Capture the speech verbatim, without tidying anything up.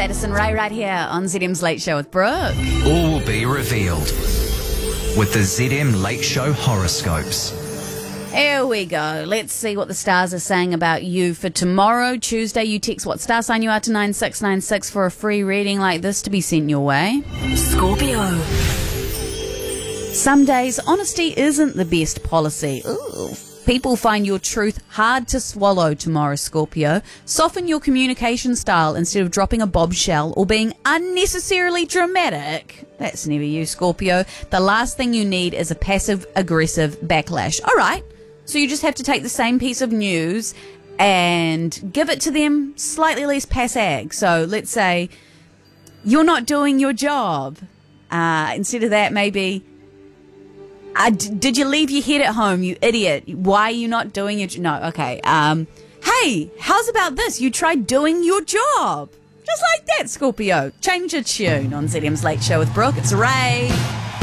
Addison Ray right here on Z M's Late Show with Brooke. All will be revealed with the Z M Late Show horoscopes. Here we go. Let's see what the stars are saying about you for tomorrow, Tuesday. You text what star sign you are to nine six nine six for a free reading like this to be sent your way. Scorpio. Some days, honesty isn't the best policy. Ooh. People find your truth hard to swallow tomorrow, Scorpio. Soften your communication style instead of dropping a bombshell or being unnecessarily dramatic. That's never you, Scorpio. The last thing you need is a passive-aggressive backlash. All right, so you just have to take the same piece of news and give it to them slightly less pass-ag. So let's say you're not doing your job. Uh, instead of that, maybe... Uh, d- did you leave your head at home, you idiot? Why are you not doing your... No, okay. Um, hey, how's about this? You tried doing your job. Just like that, Scorpio. Change your tune on Z M's Late Show with Brooke. It's Ray.